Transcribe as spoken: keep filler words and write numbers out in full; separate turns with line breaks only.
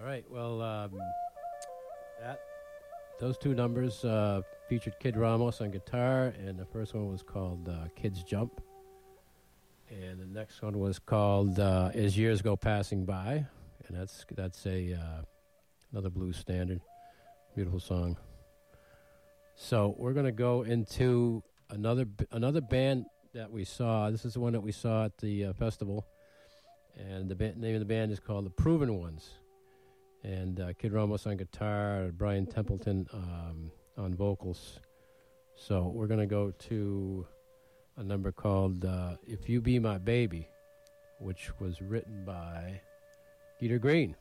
All right. Well, um, that those two numbers uh, featured Kid Ramos on guitar, and the first one was called uh, "Kids Jump," and the next one was called uh, "As Years Go Passing By," and that's that's a uh, another blues standard. Beautiful song. So we're gonna go into another another band that we saw. This is the one that we saw at the uh, festival, and the band, name of the band is called The Proven Ones. And uh, Kid Ramos on guitar, Brian Templeton um, on vocals. So we're going to go to a number called uh, If You Be My Baby, which was written by Peter Green.